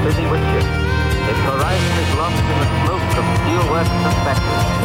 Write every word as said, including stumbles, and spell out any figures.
busy with ships. Its horizon is lost in the smoke of steelworks and factories.